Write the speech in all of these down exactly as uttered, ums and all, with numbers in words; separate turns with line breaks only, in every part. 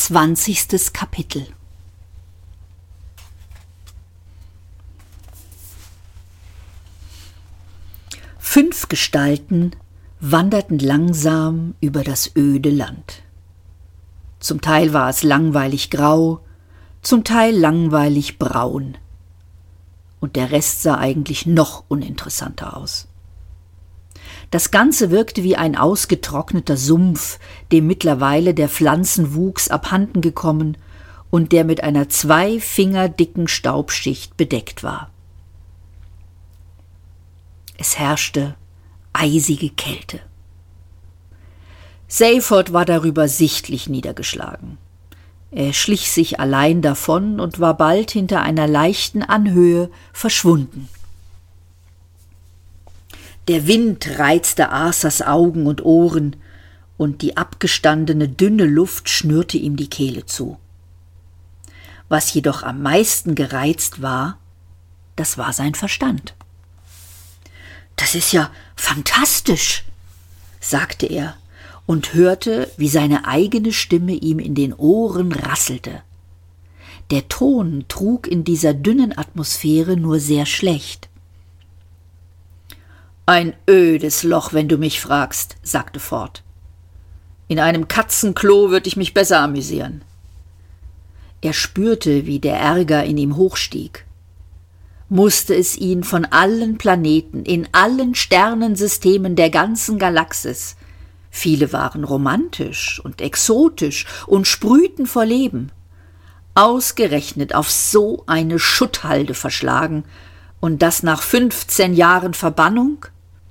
Zwanzigstes Kapitel. Fünf Gestalten wanderten langsam über das öde Land. Zum Teil war es langweilig grau, zum Teil langweilig braun. Und der Rest sah eigentlich noch uninteressanter aus. Das Ganze wirkte wie ein ausgetrockneter Sumpf, dem mittlerweile der Pflanzenwuchs abhanden gekommen und der mit einer zwei Finger dicken Staubschicht bedeckt war. Es herrschte eisige Kälte. Seyford war darüber sichtlich niedergeschlagen. Er schlich sich allein davon und war bald hinter einer leichten Anhöhe verschwunden. Der Wind reizte Arthurs Augen und Ohren, und die abgestandene, dünne Luft schnürte ihm die Kehle zu. Was jedoch am meisten gereizt war, das war sein Verstand. »Das ist ja fantastisch«, sagte er und hörte, wie seine eigene Stimme ihm in den Ohren rasselte. Der Ton trug in dieser dünnen Atmosphäre nur sehr schlecht. »Ein ödes Loch, wenn du mich fragst«, sagte Ford. »In einem Katzenklo würde ich mich besser amüsieren.« Er spürte, wie der Ärger in ihm hochstieg. Musste es ihn von allen Planeten, in allen Sternensystemen der ganzen Galaxis, viele waren romantisch und exotisch und sprühten vor Leben, ausgerechnet auf so eine Schutthalde verschlagen, und das nach fünfzehn Jahren Verbannung?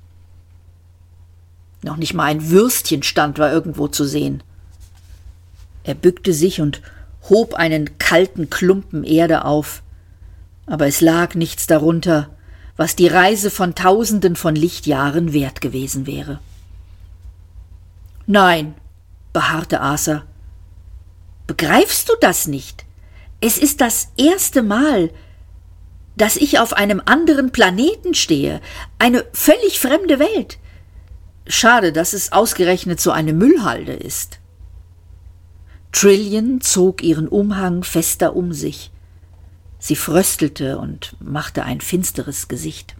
Noch nicht mal ein Würstchenstand war irgendwo zu sehen. Er bückte sich und hob einen kalten Klumpen Erde auf, aber es lag nichts darunter, was die Reise von Tausenden von Lichtjahren wert gewesen wäre. »Nein«, beharrte Arthur. »Begreifst du das nicht? Es ist das erste Mal, dass ich auf einem anderen Planeten stehe, eine völlig fremde Welt. Schade, dass es ausgerechnet so eine Müllhalde ist.« Trillian zog ihren Umhang fester um sich. Sie fröstelte und machte ein finsteres Gesicht.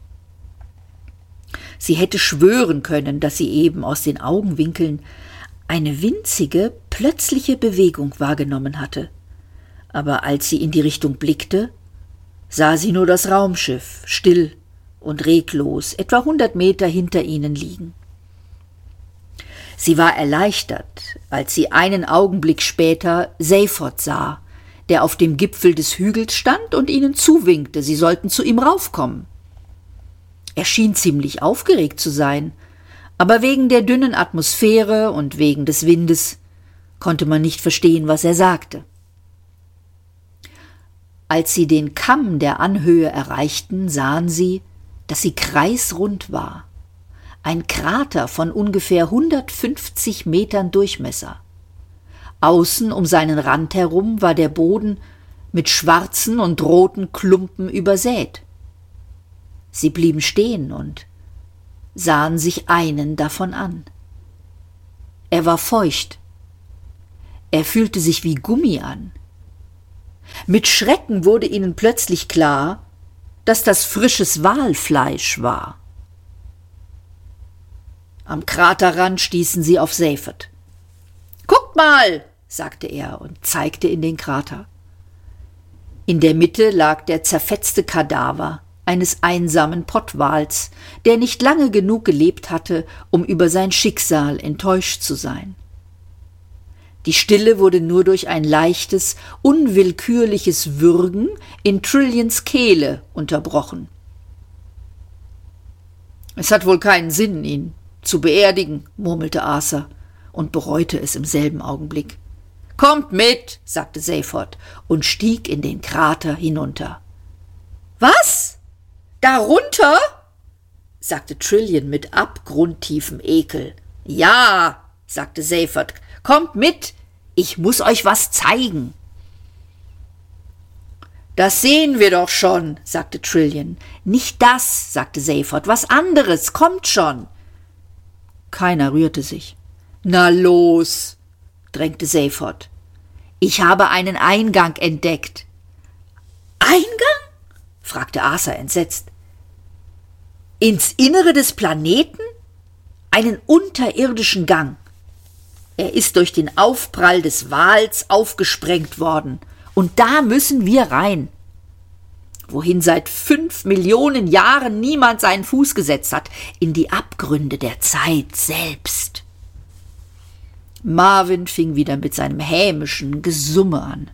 Sie hätte schwören können, dass sie eben aus den Augenwinkeln eine winzige, plötzliche Bewegung wahrgenommen hatte. Aber als sie in die Richtung blickte, sah sie nur das Raumschiff, still und reglos, etwa hundert Meter hinter ihnen liegen. Sie war erleichtert, als sie einen Augenblick später Seyford sah, der auf dem Gipfel des Hügels stand und ihnen zuwinkte, sie sollten zu ihm raufkommen. Er schien ziemlich aufgeregt zu sein, aber wegen der dünnen Atmosphäre und wegen des Windes konnte man nicht verstehen, was er sagte. Als sie den Kamm der Anhöhe erreichten, sahen sie, dass sie kreisrund war. Ein Krater von ungefähr hundertfünfzig Metern Durchmesser. Außen um seinen Rand herum war der Boden mit schwarzen und roten Klumpen übersät. Sie blieben stehen und sahen sich einen davon an. Er war feucht. Er fühlte sich wie Gummi an. Mit Schrecken wurde ihnen plötzlich klar, dass das frisches Walfleisch war. Am Kraterrand stießen sie auf Seyford. »Guckt mal«, sagte er und zeigte in den Krater. In der Mitte lag der zerfetzte Kadaver eines einsamen Pottwals, der nicht lange genug gelebt hatte, um über sein Schicksal enttäuscht zu sein. Die Stille wurde nur durch ein leichtes, unwillkürliches Würgen in Trillians Kehle unterbrochen. »Es hat wohl keinen Sinn, ihn zu beerdigen«, murmelte Arthur und bereute es im selben Augenblick. »Kommt mit«, sagte Seyford und stieg in den Krater hinunter. »Was? Darunter?«, sagte Trillian mit abgrundtiefem Ekel. »Ja«, sagte Seyford, »kommt mit, ich muss euch was zeigen.« »Das sehen wir doch schon«, sagte Trillian. »Nicht das«, sagte Seyford, »was anderes, kommt schon.« Keiner rührte sich. »Na los«, drängte Seyford. Ich habe einen Eingang entdeckt. Eingang? Fragte Arthur entsetzt. Ins Innere des Planeten? Einen unterirdischen Gang. Er ist durch den Aufprall des Wals aufgesprengt worden. Und da müssen wir rein. Wohin seit fünf Millionen Jahren niemand seinen Fuß gesetzt hat. In die Abgründe der Zeit selbst. Marvin fing wieder mit seinem hämischen Gesumme an.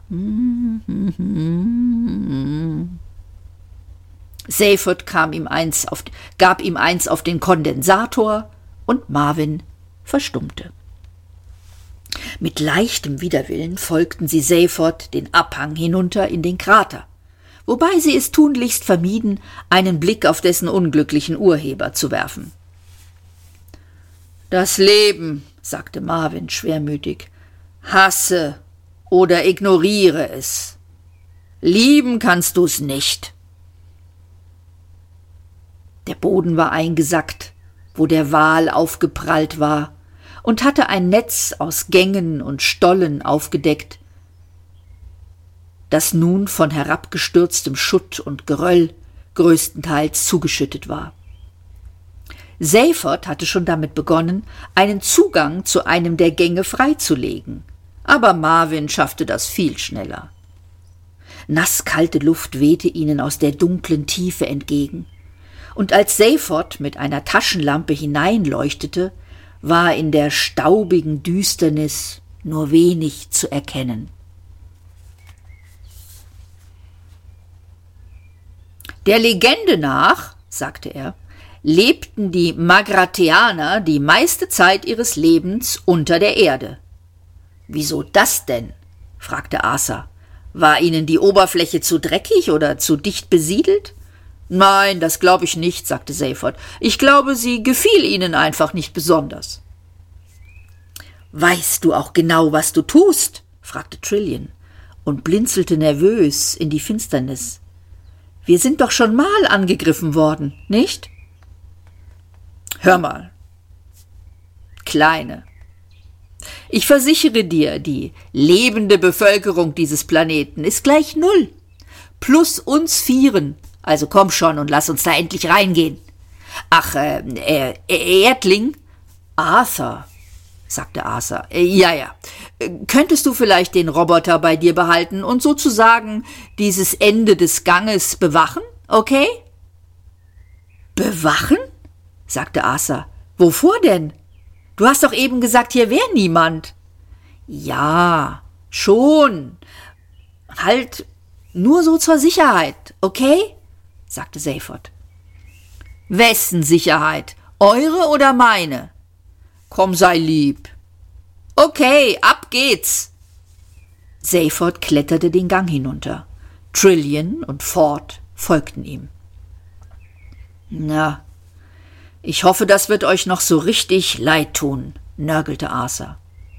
Seyfert kam ihm eins auf, gab ihm eins auf den Kondensator und Marvin verstummte. Mit leichtem Widerwillen folgten sie Seyfert den Abhang hinunter in den Krater, wobei sie es tunlichst vermieden, einen Blick auf dessen unglücklichen Urheber zu werfen. »Das Leben«, sagte Marvin schwermütig, »hasse oder ignoriere es. Lieben kannst du's nicht.« Der Boden war eingesackt, wo der Wal aufgeprallt war, und hatte ein Netz aus Gängen und Stollen aufgedeckt, das nun von herabgestürztem Schutt und Geröll größtenteils zugeschüttet war. Seyfert hatte schon damit begonnen, einen Zugang zu einem der Gänge freizulegen, aber Marvin schaffte das viel schneller. Nasskalte Luft wehte ihnen aus der dunklen Tiefe entgegen, und als Seyfert mit einer Taschenlampe hineinleuchtete, war in der staubigen Düsternis nur wenig zu erkennen. »Der Legende nach«, sagte er, »lebten die Magratheaner die meiste Zeit ihres Lebens unter der Erde.« »Wieso das denn?« fragte Arthur. »War ihnen die Oberfläche zu dreckig oder zu dicht besiedelt?« »Nein, das glaube ich nicht«, sagte Seyfert. »Ich glaube, sie gefiel ihnen einfach nicht besonders.« »Weißt du auch genau, was du tust?« fragte Trillian und blinzelte nervös in die Finsternis. »Wir sind doch schon mal angegriffen worden, nicht?« »Hör mal, Kleine, ich versichere dir, die lebende Bevölkerung dieses Planeten ist gleich null, plus uns Vieren. Also komm schon und lass uns da endlich reingehen.« »Ach, äh, äh Erdling?« »Arthur«, sagte Arthur. Äh, »Ja, ja. Könntest du vielleicht den Roboter bei dir behalten und sozusagen dieses Ende des Ganges bewachen, okay?« »Bewachen?« sagte Arthur. »Wovor denn? Du hast doch eben gesagt, hier wäre niemand.« »Ja, schon. Halt nur so zur Sicherheit, okay?« sagte Seyfert. »Wessen Sicherheit? Eure oder meine?« »Komm, sei lieb.« »Okay, ab geht's.« Seyfert kletterte den Gang hinunter. Trillian und Ford folgten ihm. »Na, ich hoffe, das wird euch noch so richtig leid tun«, nörgelte Arthur.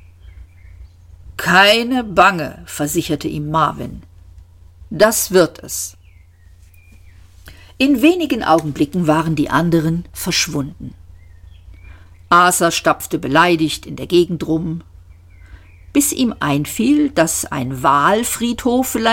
»Keine Bange«, versicherte ihm Marvin. »Das wird es.« In wenigen Augenblicken waren die anderen verschwunden. Arthur stapfte beleidigt in der Gegend rum, bis ihm einfiel, dass ein Walfriedhof vielleicht